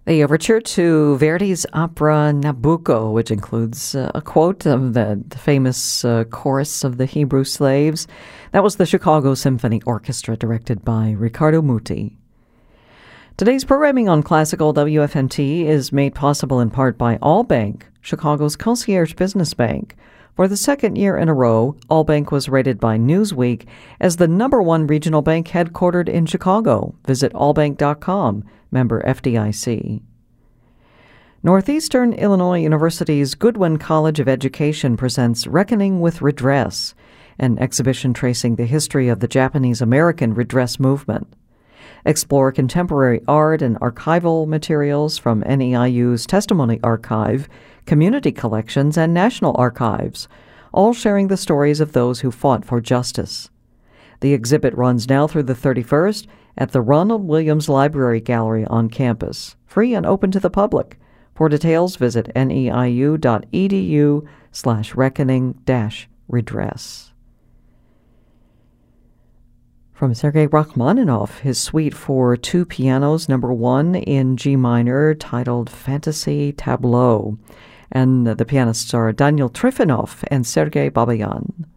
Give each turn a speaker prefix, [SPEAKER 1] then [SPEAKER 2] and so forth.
[SPEAKER 1] The overture to Verdi's opera Nabucco, which includes a quote of the famous chorus of the Hebrew slaves. That was the Chicago Symphony Orchestra, directed by Riccardo Muti. Today's programming on Classical WFNT is made possible in part by Allbank, Chicago's concierge business bank. For the second year in a row, Allbank was rated by Newsweek as the #1 regional bank headquartered in Chicago. Visit allbank.com, member FDIC. Northeastern Illinois University's Goodwin College of Education presents Reckoning with Redress, an exhibition tracing the history of the Japanese-American redress movement. Explore contemporary art and archival materials from NEIU's Testimony Archive, community collections, and national archives, all sharing the stories of those who fought for justice. The exhibit runs now through the 31st at the Ronald Williams Library Gallery on campus, free and open to the public. For details, visit neiu.edu/reckoning-redress. From Sergei Rachmaninoff, his suite for two pianos, #1 in G minor, titled Fantasy Tableau. And the pianists are Daniel Trifonov and Sergei Babayan.